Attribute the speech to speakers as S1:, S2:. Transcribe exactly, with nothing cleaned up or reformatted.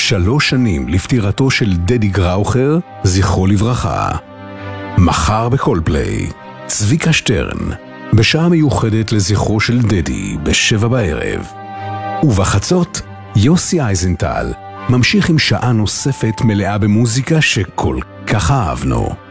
S1: שלוש שנים לפטירתו של דדי גראוכר, זכרו לברכה. מחר בקולפליי, צביקה שטרן, בשעה מיוחדת לזכרו של דדי בשבע בערב. ובחצות, יוסי אייזנטל ממשיך עם שעה נוספת מלאה במוזיקה שכל כך אהבנו.